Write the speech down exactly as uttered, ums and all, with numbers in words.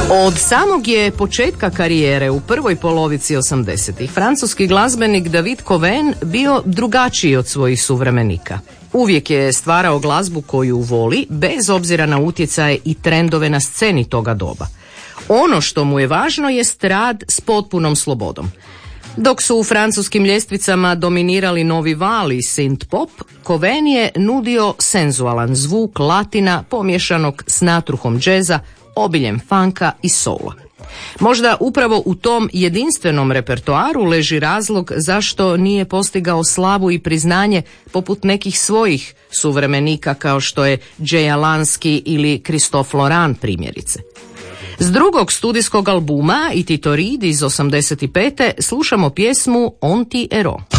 Od samog je početka karijere u prvoj polovici osamdesetih francuski glazbenik David Coven bio drugačiji od svojih suvremenika. Uvijek je stvarao glazbu koju voli, bez obzira na utjecaje i trendove na sceni toga doba. Ono što mu je važno jest rad s potpunom slobodom. Dok su u francuskim ljestvicama dominirali novi val i synth pop, Coven je nudio senzualan zvuk latina pomješanog s natruhom džeza, obiljem funka i soula. Možda upravo u tom jedinstvenom repertoaru leži razlog zašto nije postigao slavu i priznanje poput nekih svojih suvremenika kao što je Jay Alansky ili Christophe Laurent primjerice. S drugog studijskog albuma i Tito Reed iz osamdeset pete slušamo pjesmu On ti ero.